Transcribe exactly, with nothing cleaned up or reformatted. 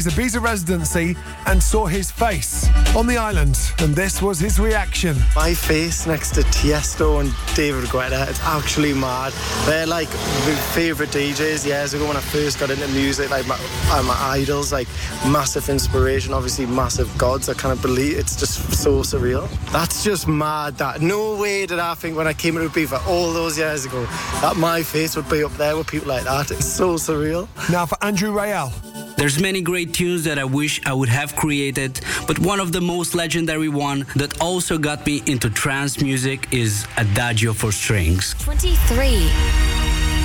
Ibiza residency and saw his face on the island, and this was his reaction. My face next to Tiesto and David Guetta, it's actually mad. They're like my favourite D Js years ago when I first got into music, like my, uh, my idols, like massive inspiration, obviously massive gods. I kind of believe it's just so surreal. That's just mad. That no way did I think when I came into Ibiza all those years ago that my face would be up there with people like that. It's so surreal. Now for Andrew Rayel. There's many great tunes that I wish I would have created, but one of the most legendary one that also got me into trance music is Adagio for Strings. twenty-three.